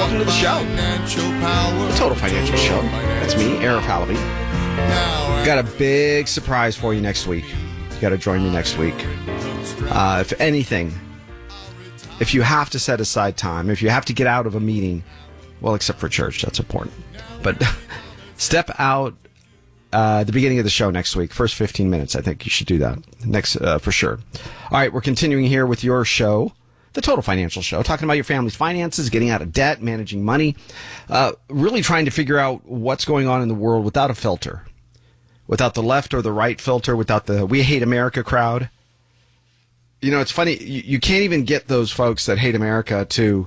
welcome to the show. The Total Financial Show. That's me, Arif Halaby. Got a big surprise for you next week. You got to join me next week. If anything, if you have to set aside time, if you have to get out of a meeting, well, except for church, that's important. But step out the beginning of the show next week, first 15 minutes. I think you should do that next for sure. All right, we're continuing here with your show, the Total Financial Show, talking about your family's finances, getting out of debt, managing money, really trying to figure out what's going on in the world without a filter, without the left or the right filter, without the We Hate America crowd. You know, it's funny, you can't even get those folks that hate America to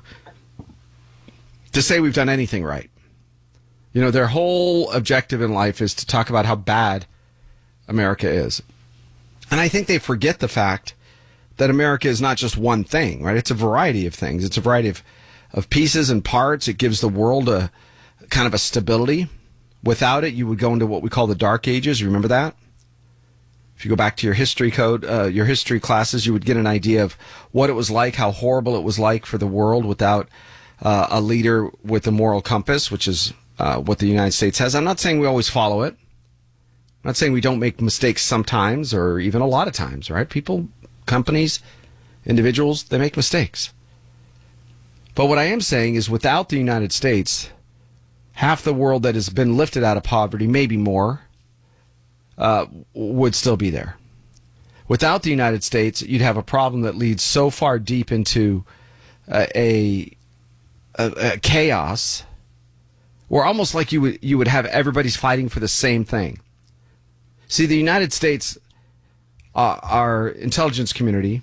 say we've done anything right. You know, their whole objective in life is to talk about how bad America is. And I think they forget the fact that America is not just one thing, right? It's a variety of things. It's a variety of pieces and parts. It gives the world a kind of a stability. Without it, you would go into what we call the Dark Ages. You remember that? If you go back to your history your history classes, you would get an idea of what it was like, how horrible it was like for the world without a leader with a moral compass, which is what the United States has. I'm not saying we always follow it. I'm not saying we don't make mistakes sometimes or even a lot of times, right? People, companies, individuals, they make mistakes. But what I am saying is without the United States, half the world that has been lifted out of poverty, maybe more, would still be there. Without the United States, you'd have a problem that leads so far deep into a chaos, or almost like you would have everybody's fighting for the same thing. See, the United States, our intelligence community,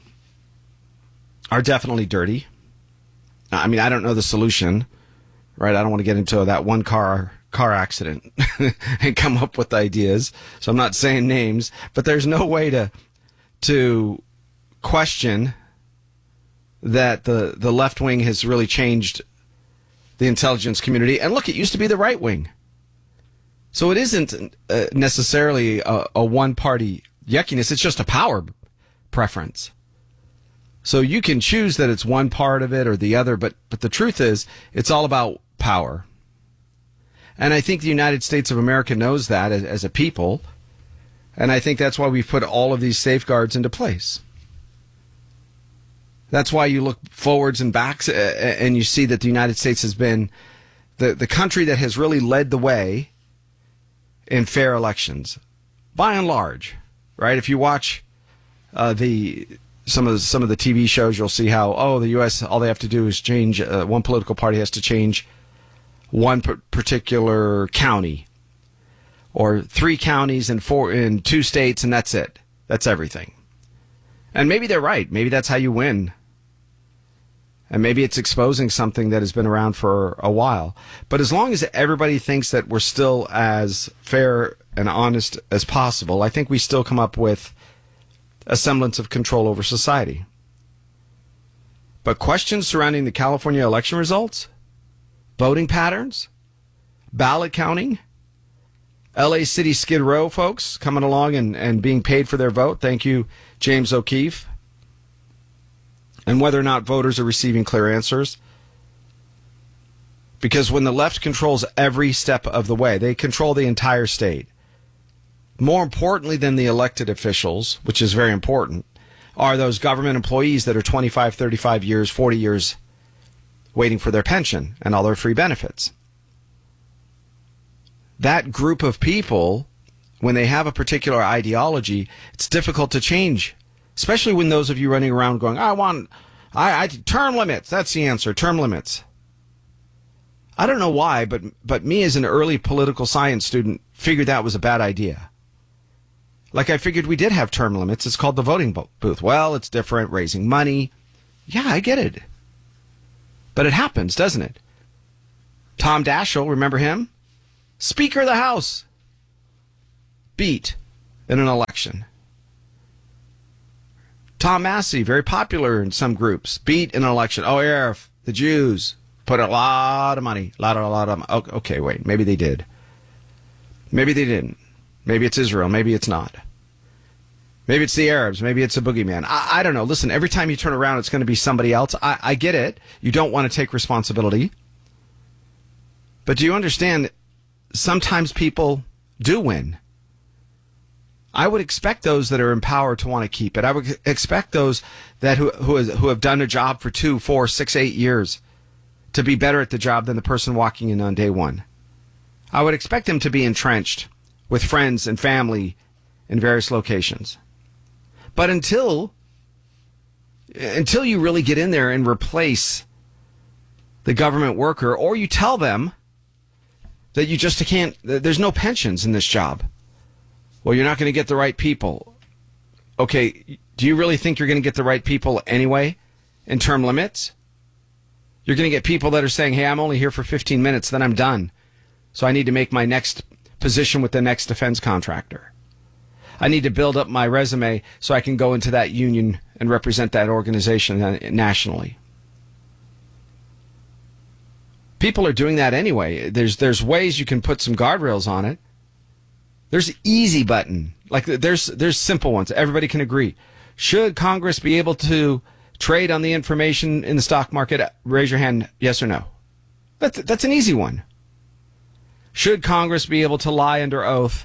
are definitely dirty. I mean, I don't know the solution, right? I don't want to get into that one car accident and come up with ideas. So I'm not saying names, but there's no way to question that the left wing has really changed the intelligence community. And look, it used to be the right wing. So it isn't necessarily a one-party yuckiness. It's just a power preference. So you can choose that it's one part of it or the other, but the truth is it's all about power. And I think the United States of America knows that as a people. And I think that's why we've put all of these safeguards into place. That's why you look forwards and backs and you see that the United States has been the country that has really led the way in fair elections, by and large, right? If you watch some of the TV shows, you'll see how, the U.S., all they have to do is change, one political party has to change one particular county or 3 counties in 2 states, and that's it. That's everything. And maybe they're right. Maybe that's how you win. And maybe it's exposing something that has been around for a while. But as long as everybody thinks that we're still as fair and honest as possible, I think we still come up with a semblance of control over society. But questions surrounding the California election results, voting patterns, ballot counting, LA City Skid Row folks coming along and being paid for their vote. Thank you, James O'Keefe. And whether or not voters are receiving clear answers. Because when the left controls every step of the way, they control the entire state. More importantly than the elected officials, which is very important, are those government employees that are 25, 35 years, 40 years waiting for their pension and all their free benefits. That group of people, when they have a particular ideology, it's difficult to change. Especially when those of you running around going, I term limits. That's the answer, term limits. I don't know why, but me as an early political science student figured that was a bad idea. Like I figured we did have term limits. It's called the voting booth. Well, it's different, raising money. Yeah, I get it. But it happens, doesn't it? Tom Daschle, remember him? Speaker of the House. Beat in an election. Tom Massey, very popular in some groups, beat in an election. Oh, yeah, the Jews put a lot of money, a lot of money. Okay, wait, maybe they did. Maybe they didn't. Maybe it's Israel. Maybe it's not. Maybe it's the Arabs. Maybe it's a boogeyman. I don't know. Listen, every time you turn around, it's going to be somebody else. I get it. You don't want to take responsibility. But do you understand, sometimes people do win. I would expect those that are in power to want to keep it. I would expect those that who have done a job for 2, 4, 6, 8 years to be better at the job than the person walking in on day one. I would expect them to be entrenched with friends and family in various locations. But until you really get in there and replace the government worker, or you tell them that you just can't, there's no pensions in this job. Well, you're not going to get the right people. Okay, do you really think you're going to get the right people anyway in term limits? You're going to get people that are saying, hey, I'm only here for 15 minutes, then I'm done. So I need to make my next position with the next defense contractor. I need to build up my resume so I can go into that union and represent that organization nationally. People are doing that anyway. There's ways you can put some guardrails on it. There's easy button. Like there's simple ones. Everybody can agree. Should Congress be able to trade on the information in the stock market? Raise your hand, yes or no. That's an easy one. Should Congress be able to lie under oath?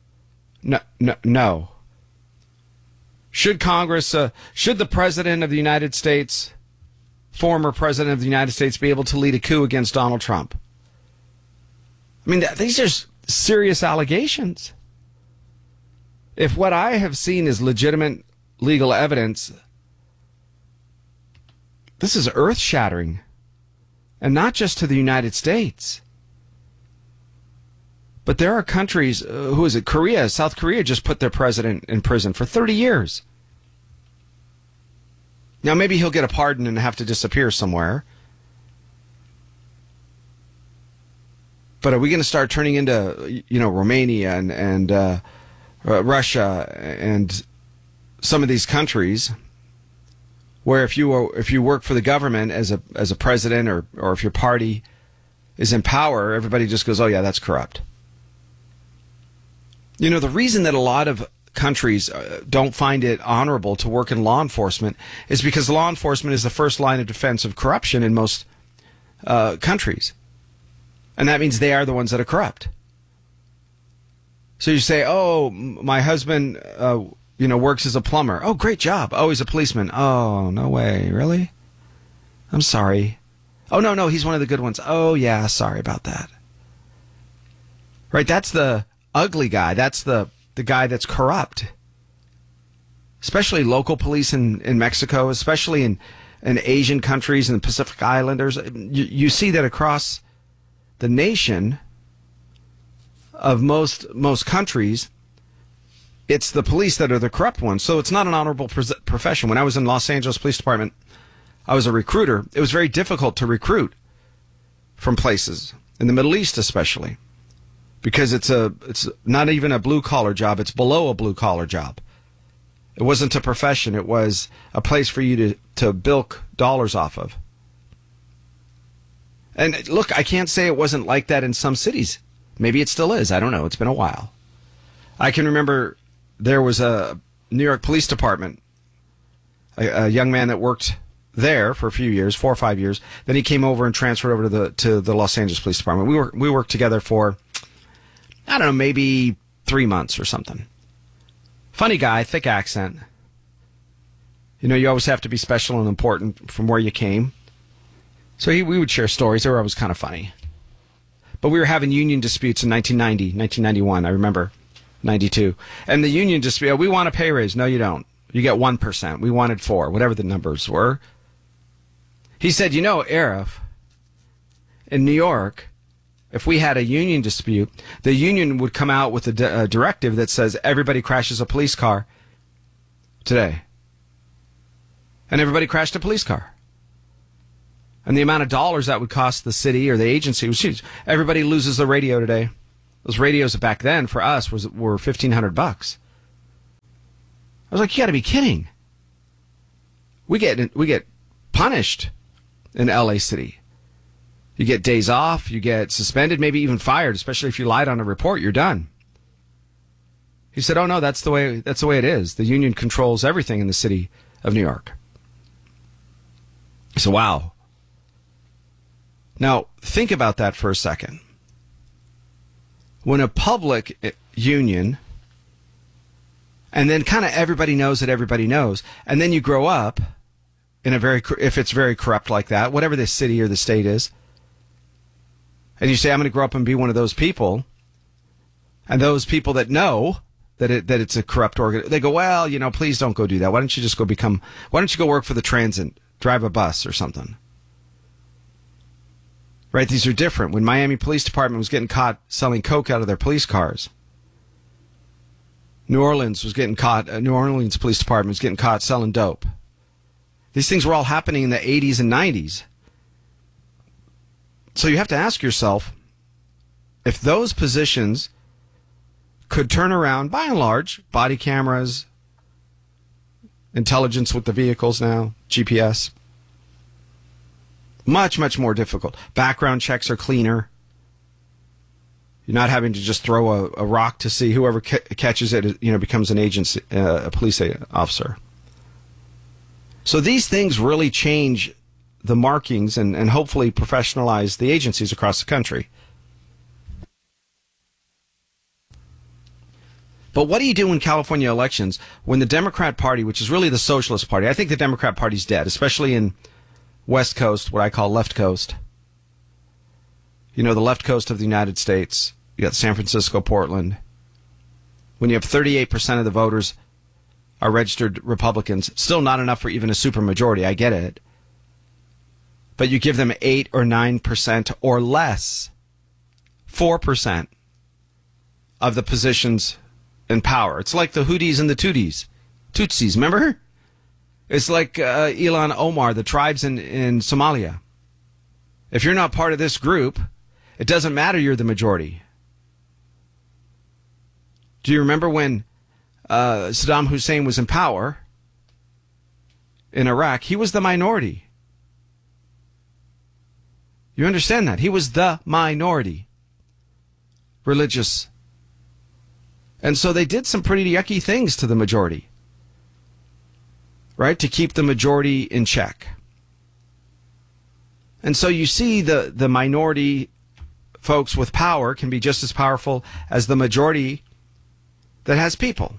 No. Should Congress, should the President of the United States, former President of the United States, be able to lead a coup against Donald Trump? I mean, these are serious allegations. If what I have seen is legitimate legal evidence, this is earth-shattering. And not just to the United States. But there are countries, who is it? Korea, South Korea just put their president in prison for 30 years. Now, maybe he'll get a pardon and have to disappear somewhere. But are we going to start turning into, Romania and Russia and some of these countries where if you work for the government as a president or if your party is in power, everybody just goes, oh yeah, that's corrupt. The reason that a lot of countries don't find it honorable to work in law enforcement is because law enforcement is the first line of defense of corruption in most countries. And that means they are the ones that are corrupt. So you say, oh, my husband, works as a plumber. Oh, great job. Oh, he's a policeman. Oh, no way. Really? I'm sorry. Oh, no, he's one of the good ones. Oh, yeah, sorry about that. Right, that's the ugly guy. That's the guy that's corrupt. Especially local police in Mexico, especially in Asian countries and the Pacific Islanders. You see that across the nation of most countries, it's the police that are the corrupt ones. So it's not an honorable profession. When I was in Los Angeles Police Department, I was a recruiter. It was very difficult to recruit from places, in the Middle East especially, because it's not even a blue-collar job. It's below a blue-collar job. It wasn't a profession. It was a place for you to bilk dollars off of. And look, I can't say it wasn't like that in some cities. Maybe it still is. I don't know. It's been a while. I can remember there was a New York Police Department, a young man that worked there for a few years, 4 or 5 years. Then he came over and transferred over to the Los Angeles Police Department. We worked together for, I don't know, maybe 3 months or something. Funny guy, thick accent. You always have to be special and important from where you came. So we would share stories. They were always kind of funny. But we were having union disputes in 1990, 1991, I remember, 92. And the union dispute, we want a pay raise. No, you don't. You get 1%. We wanted 4%, whatever the numbers were. He said, Arif, in New York, if we had a union dispute, the union would come out with a directive that says everybody crashes a police car today. And everybody crashed a police car. And the amount of dollars that would cost the city or the agency was huge. Everybody loses the radio today. Those radios back then for us were $1,500. I was like, you got to be kidding. We get punished in LA City. You get days off, you get suspended, maybe even fired, especially if you lied on a report, you're done. He said, oh no, that's the way it is. The union controls everything in the city of New York. I said, wow. Now, think about that for a second. when a public union, and then kind of everybody knows that everybody knows, and then you grow up in if it's very corrupt like that, whatever the city or the state is, and you say, I'm going to grow up and be one of those people, and those people that know that it's a corrupt organ, they go, well, please don't go do that. Why don't you go work for the transit, drive a bus or something? Right? These are different. When Miami Police Department was getting caught selling coke out of their police cars, New Orleans Police Department was getting caught selling dope. These things were all happening in the 80s and 90s. So you have to ask yourself, if those positions could turn around, by and large, body cameras, intelligence with the vehicles now, GPS, much, much more difficult. Background checks are cleaner. You're not having to just throw a rock to see whoever catches it, becomes an agency, a police officer. So these things really change the markings and hopefully professionalize the agencies across the country. But what do you do in California elections when the Democrat Party, which is really the Socialist Party, I think the Democrat Party's dead, especially in West Coast, what I call left coast. The left coast of the United States. You got San Francisco, Portland. When you have 38% of the voters are registered Republicans, still not enough for even a supermajority, I get it. But you give them 8 or 9% or less, 4% of the positions in power. It's like the Houthis and the Tutsis, remember? It's like Ilan Omar, the tribes in Somalia. If you're not part of this group, it doesn't matter you're the majority. Do you remember when Saddam Hussein was in power in Iraq? He was the minority. You understand that? He was the minority. Religious. And so they did some pretty yucky things to the majority. Right? To keep the majority in check. And so you see the minority folks with power can be just as powerful as the majority that has people.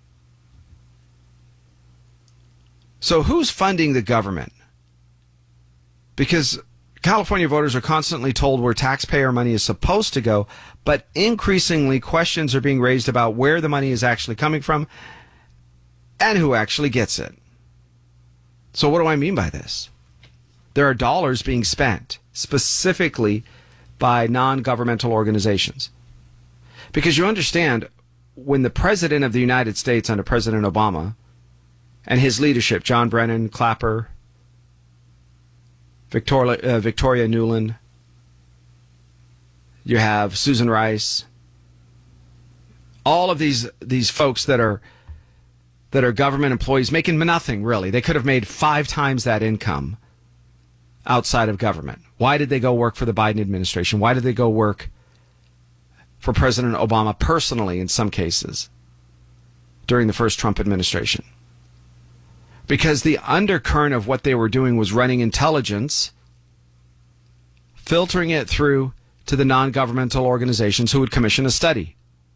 So who's funding the government? Because California voters are constantly told where taxpayer money is supposed to go, but increasingly questions are being raised about where the money is actually coming from and who actually gets it. So what do I mean by this? There are dollars being spent specifically by non-governmental organizations. Because you understand, when the President of the United States under President Obama and his leadership, John Brennan, Clapper, Victoria Nuland, you have Susan Rice, all of these folks that are government employees making nothing, really. They could have made 5 times that income outside of government. Why did they go work for the Biden administration? Why did they go work for President Obama personally in some cases during the first Trump administration? Because the undercurrent of what they were doing was running intelligence, filtering it through to the non-governmental organizations who would commission a study.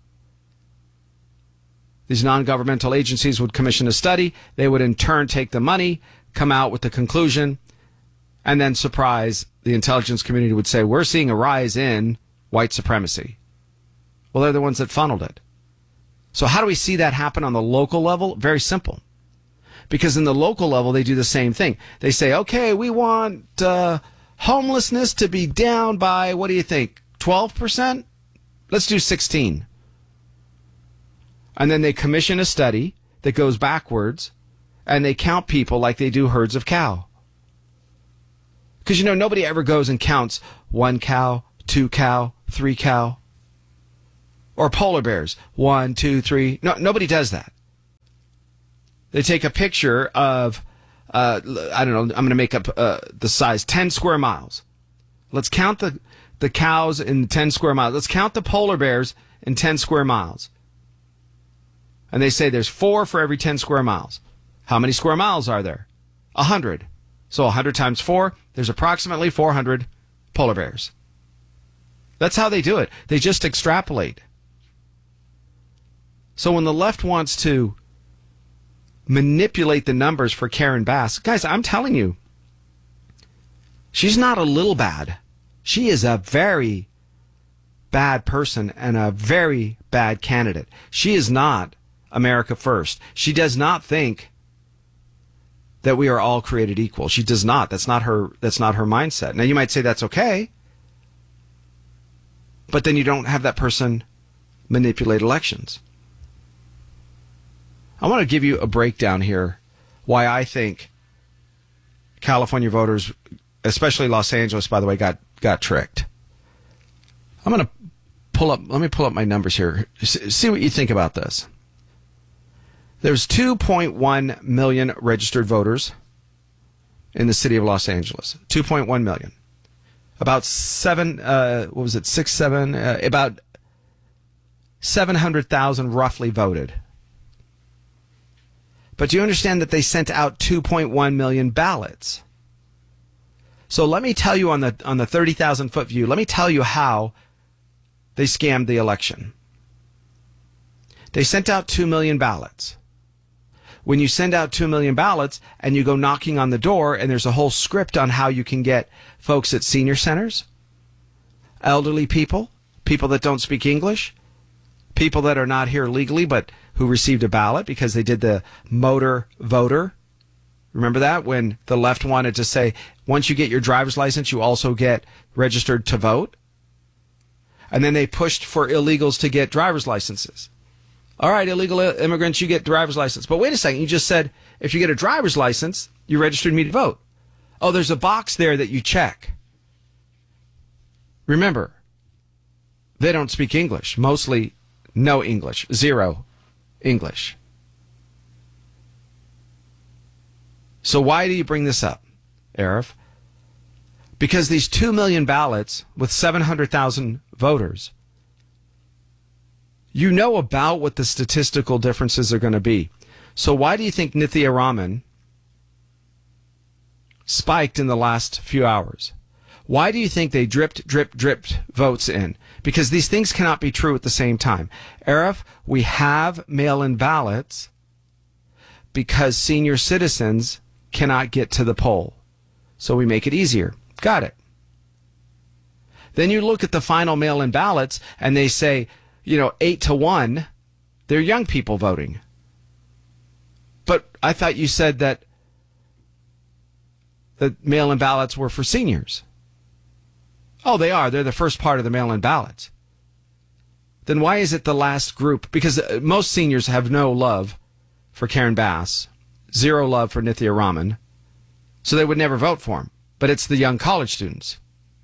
These non-governmental agencies would commission a study. They would in turn take the money, come out with the conclusion, and then surprise, the intelligence community would say, we're seeing a rise in white supremacy. Well, they're the ones that funneled it. So how do we see that happen on the local level? Very simple. Because in the local level, they do the same thing. They say, okay, we want homelessness to be down by, what do you think, 12%? Let's do 16. And then they commission a study that goes backwards, and they count people like they do herds of cow. Because, nobody ever goes and counts 1 cow, 2 cow, 3 cow. Or polar bears, 1, 2, 3. No, nobody does that. They take a picture of, I don't know, I'm going to make up the size, 10 square miles. Let's count the cows in 10 square miles. Let's count the polar bears in 10 square miles. And they say there's 4 for every 10 square miles. How many square miles are there? 100. So 100 times 4, there's approximately 400 polar bears. That's how they do it. They just extrapolate. So when the left wants to manipulate the numbers for Karen Bass, guys, I'm telling you, she's not a little bad. She is a very bad person and a very bad candidate. She is not America first. She does not think that we are all created equal. She does not. That's not her mindset. Now you might say that's okay, but then you don't have that person manipulate elections. I want to give you a breakdown here why I think California voters, especially Los Angeles, by the way, got tricked. I'm going to let me pull up my numbers here. See what you think about this. There's 2.1 million registered voters in the city of Los Angeles. 2.1 million. About about 700,000 roughly voted. But do you understand that they sent out 2.1 million ballots? So let me tell you on the 30,000 foot view, let me tell you how they scammed the election. They sent out 2 million ballots. When you send out 2 million ballots and you go knocking on the door, and there's a whole script on how you can get folks at senior centers, elderly people, people that don't speak English, people that are not here legally but who received a ballot because they did the motor voter. Remember that? When the left wanted to say, once you get your driver's license, you also get registered to vote. And then they pushed for illegals to get driver's licenses. All right, illegal immigrants, you get driver's license. But wait a second, you just said if you get a driver's license, you registered me to vote. Oh, there's a box there that you check. Remember, they don't speak English. Mostly no English. Zero English. So why do you bring this up, Arif? Because these 2 million ballots with 700,000 voters, you know about what the statistical differences are going to be. So why do you think Nithya Raman spiked in the last few hours? Why do you think they dripped votes in? Because these things cannot be true at the same time. Arif, we have mail-in ballots because senior citizens cannot get to the poll. So we make it easier. Got it. Then you look at the final mail-in ballots and they say, 8-1, they're young people voting. But I thought you said that the mail-in ballots were for seniors. Oh, they are. They're the first part of the mail-in ballots. Then why is it the last group? Because most seniors have no love for Karen Bass, zero love for Nithya Raman, so they would never vote for him. But it's the young college students.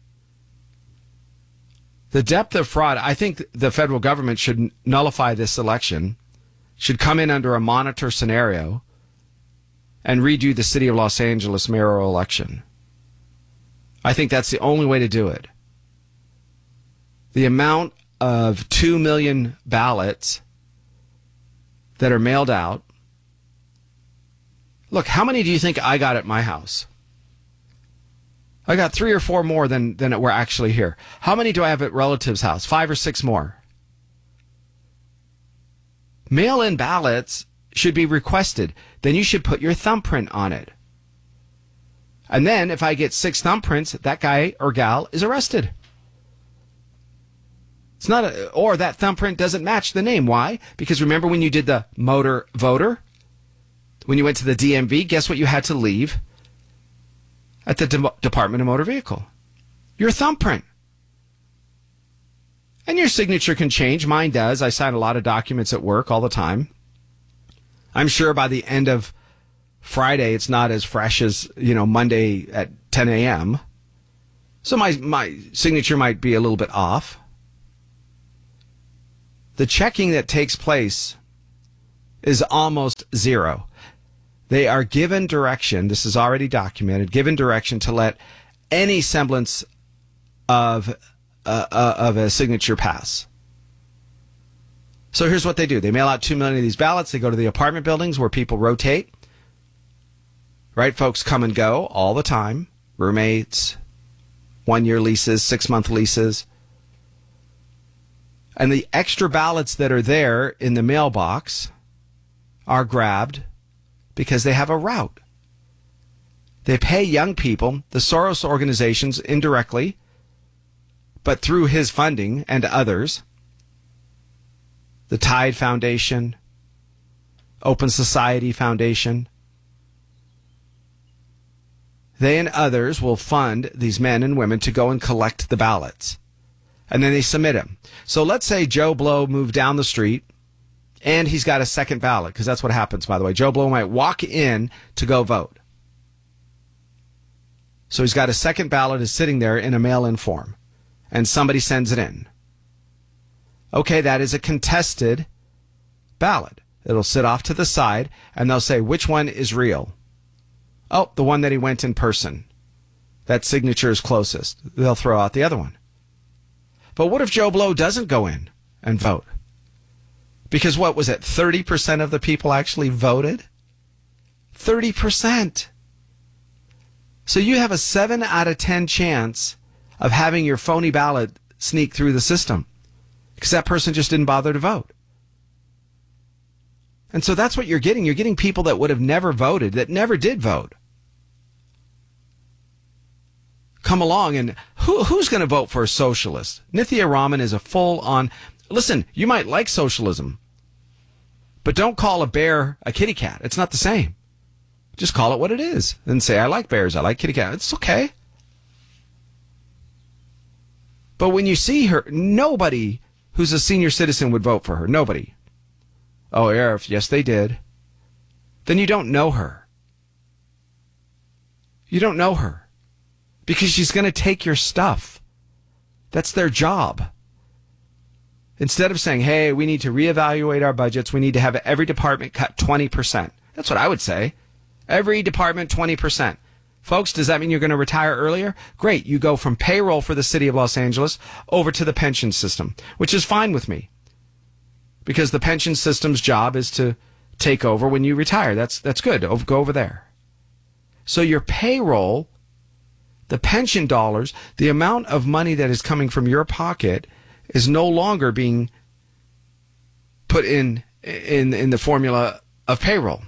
The depth of fraud, I think the federal government should nullify this election, should come in under a monitor scenario, and redo the city of Los Angeles mayoral election. I think that's the only way to do it. The amount of 2 million ballots that are mailed out. Look, how many do you think I got at my house? I got 3 or 4 more than were actually here. How many do I have at relatives' house? 5 or 6 more. Mail-in ballots should be requested. Then you should put your thumbprint on it. And then if I get 6 thumbprints, that guy or gal is arrested. It's not or that thumbprint doesn't match the name. Why? Because remember when you did the motor voter? When you went to the DMV, guess what you had to leave? At the Department of Motor Vehicle. Your thumbprint. And your signature can change. Mine does. I sign a lot of documents at work all the time. I'm sure by the end of Friday, it's not as fresh as, Monday at 10 a.m. So my signature might be a little bit off. The checking that takes place is almost zero. They are given direction, this is already documented, given direction to let any semblance of a signature pass. So here's what they do. They mail out 2 million of these ballots. They go to the apartment buildings where people rotate. Right? Folks come and go all the time. Roommates, 1-year leases, 6-month leases. And the extra ballots that are there in the mailbox are grabbed because they have a route. They pay young people, the Soros organizations indirectly, but through his funding and others, the Tide Foundation, Open Society Foundation, they and others will fund these men and women to go and collect the ballots. And then they submit them. So let's say Joe Blow moved down the street and he's got a second ballot, because that's what happens, by the way. Joe Blow might walk in to go vote. So he's got a second ballot is sitting there in a mail-in form, and somebody sends it in. Okay, that is a contested ballot. It'll sit off to the side, and they'll say, which one is real? Oh, the one that he went in person. That signature is closest. They'll throw out the other one. But what if Joe Blow doesn't go in and vote? Because what was it? 30% of the people actually voted? 30%. So you have a 7 out of 10 chance of having your phony ballot sneak through the system because that person just didn't bother to vote. And so that's what you're getting. You're getting people that would have never voted, that never did vote, come along. And who's going to vote for a socialist? Nithya Raman is a full-on... Listen, you might like socialism, but don't call a bear a kitty cat. It's not the same. Just call it what it is and say, I like bears, I like kitty cats. It's okay. But when you see her, nobody who's a senior citizen would vote for her. Nobody. Oh, Arif, yes, they did. Then you don't know her. You don't know her because she's going to take your stuff. That's their job. Instead of saying, hey, we need to reevaluate our budgets, we need to have every department cut 20%. That's what I would say. Every department, 20%. Folks, does that mean you're going to retire earlier? Great. You go from payroll for the city of Los Angeles over to the pension system, which is fine with me because the pension system's job is to take over when you retire. That's good. Go over there. So your payroll, the pension dollars, the amount of money that is coming from your pocket is no longer being put in the formula of payroll.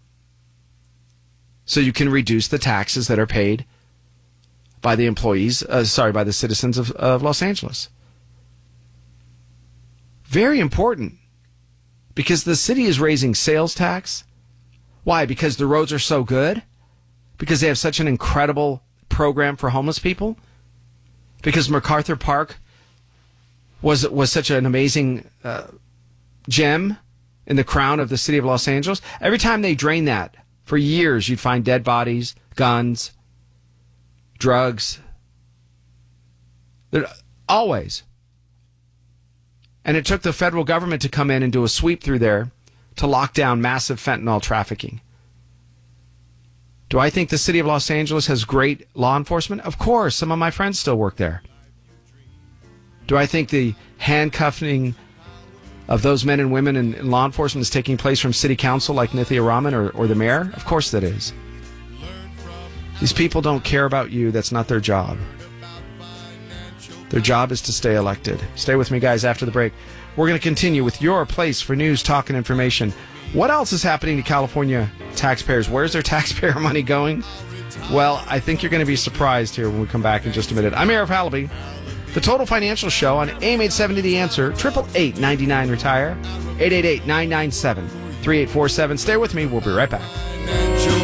So you can reduce the taxes that are paid by the employees, by the citizens of Los Angeles. Very important, because the city is raising sales tax. Why? Because the roads are so good? Because they have such an incredible program for homeless people? Because MacArthur Park was such an amazing gem in the crown of the city of Los Angeles? Every time they drain that, for years, you'd find dead bodies, guns, drugs. Always. And it took the federal government to come in and do a sweep through there to lock down massive fentanyl trafficking. Do I think the city of Los Angeles has great law enforcement? Of course. Some of my friends still work there. Do I think the handcuffing of those men and women in law enforcement is taking place from city council like Nithya Raman or the mayor? Of course that is. These people don't care about you. That's not their job. Their job is to stay elected. Stay with me, guys, after the break. We're going to continue with your place for news, talk, and information. What else is happening to California taxpayers? Where's their taxpayer money going? Well, I think you're going to be surprised here when we come back in just a minute. I'm Arif Halaby. The Total Financial Show on AM 870 The Answer, 888-99-RETIRE, 888-997-3847. Stay with me. We'll be right back.